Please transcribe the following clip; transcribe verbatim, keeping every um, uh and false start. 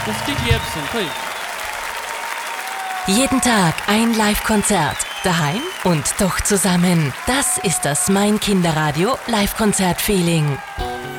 Das Kiki Epson, cool. Jeden Tag ein Live-Konzert. Daheim und doch zusammen. Das ist das Mein Kinderradio Live-Konzert-Feeling.